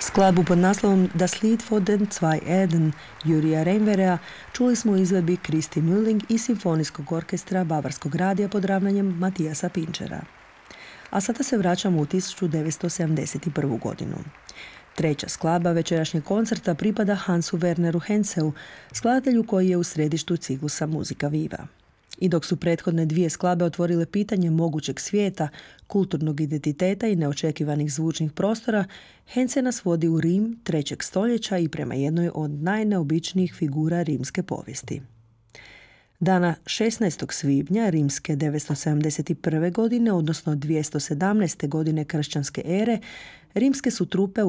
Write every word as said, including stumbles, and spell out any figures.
Skladbu pod naslovom Das Lied von den zwei Erden Jurija Reinverea čuli smo u izvedbi Kristi Mülling i Simfonijskog orkestra Bavarskog radija pod ravnanjem Matijasa Pinčera. A sada se vraćamo u tisuću devetsto sedamdeset prvu. godinu. Treća skladba večerašnjeg koncerta pripada Hansu Werneru Henseu, skladatelju koji je u središtu ciklusa Muzika Viva. I dok su prethodne dvije skladbe otvorile pitanje mogućeg svijeta, kulturnog identiteta i neočekivanih zvučnih prostora, Hense nas vodi u Rim trećeg stoljeća i prema jednoj od najneobičnijih figura rimske povijesti. Dana šesnaestog svibnja rimske devetsto sedamdeset prve. godine, odnosno dvjesto sedamnaeste. godine kršćanske ere, rimske su trupe